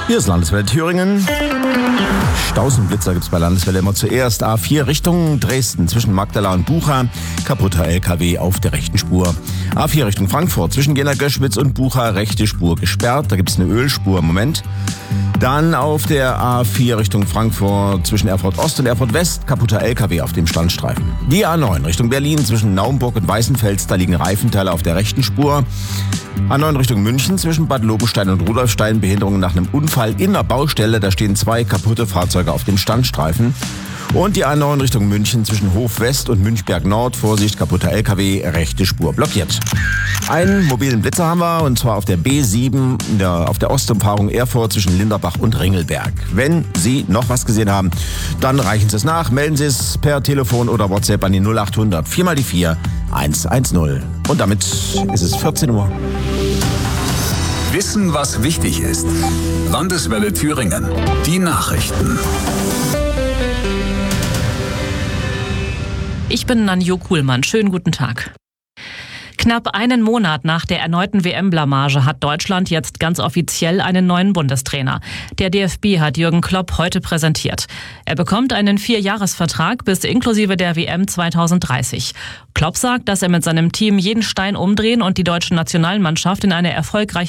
Hier ist Landeswelle Thüringen. Stausenblitzer gibt's bei Landeswelle immer zuerst. A4 Richtung Dresden zwischen Magdala und Bucha. Kaputter LKW auf der rechten Spur. A4 Richtung Frankfurt zwischen Jena-Göschwitz und Bucha. Rechte Spur gesperrt. Da gibt's eine Ölspur im Moment. Dann auf der A4 Richtung Frankfurt zwischen Erfurt Ost und Erfurt West. Kaputter LKW auf dem Standstreifen. Die A9 Richtung Berlin zwischen Naumburg und Weißenfels. Da liegen Reifenteile auf der rechten Spur. A9 Richtung München zwischen Bad Lobenstein und Rudolfstein. Behinderungen nach einem Unfall in der Baustelle. Da stehen 2 kaputte Fahrzeuge auf dem Standstreifen. Und die A9 Richtung München zwischen Hof West und Münchberg Nord. Vorsicht, kaputter LKW, rechte Spur blockiert. Einen mobilen Blitzer haben wir, und zwar auf der B7, auf der Ostumfahrung Erfurt zwischen Linderbach und Ringelberg. Wenn Sie noch was gesehen haben, dann reichen Sie es nach. Melden Sie es per Telefon oder WhatsApp an die 0800 4x4 110. Und damit ist es 14 Uhr. Wissen, was wichtig ist. Landeswelle Thüringen. Die Nachrichten. Ich bin Nanjo Kuhlmann. Schönen guten Tag. Knapp einen Monat nach der erneuten WM-Blamage hat Deutschland jetzt ganz offiziell einen neuen Bundestrainer. Der DFB hat Jürgen Klopp heute präsentiert. Er bekommt einen 4-Jahres-Vertrag bis inklusive der WM 2030. Klopp sagt, dass er mit seinem Team jeden Stein umdrehen und die deutsche Nationalmannschaft in eine erfolgreiche